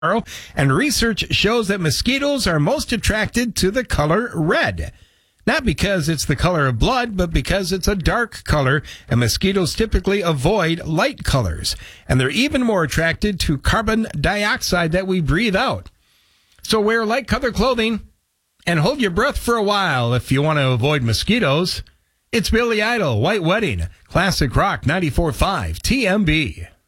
And research shows that mosquitoes are most attracted to the color red. Not because it's the color of blood, but because it's a dark color, and mosquitoes typically avoid light colors. And they're even more attracted to carbon dioxide that we breathe out. So wear light color clothing and hold your breath for a while if you want to avoid mosquitoes. It's Billy Idol, White Wedding, Classic Rock 94.5 TMB.